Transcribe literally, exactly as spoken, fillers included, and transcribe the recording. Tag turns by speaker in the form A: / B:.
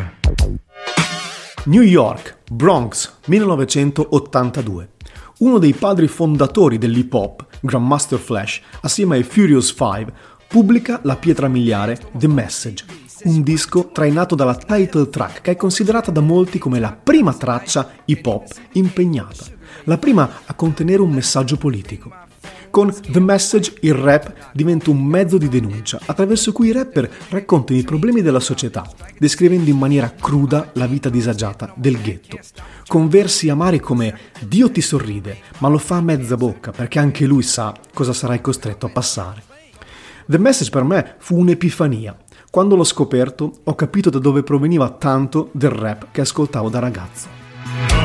A: New York, Bronx, millenovecentottantadue. Uno dei padri fondatori dell'hip hop, Grandmaster Flash, assieme ai Furious Five, pubblica la pietra miliare The Message, un disco trainato dalla title track che è considerata da molti come la prima traccia hip hop impegnata, la prima a contenere un messaggio politico. Con The Message il rap diventa un mezzo di denuncia attraverso cui i rapper raccontano i problemi della società, descrivendo in maniera cruda la vita disagiata del ghetto. Con versi amari come «Dio ti sorride, ma lo fa a mezza bocca perché anche lui sa cosa sarai costretto a passare». The Message per me fu un'epifania. Quando l'ho scoperto ho capito da dove proveniva tanto del rap che ascoltavo da ragazzo.